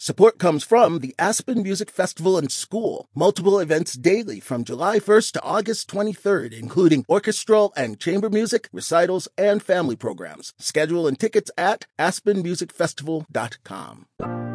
Support comes from the Aspen Music Festival and School. Multiple events daily from July 1st to August 23rd, including orchestral and chamber music, recitals, and family programs. Schedule and tickets at aspenmusicfestival.com.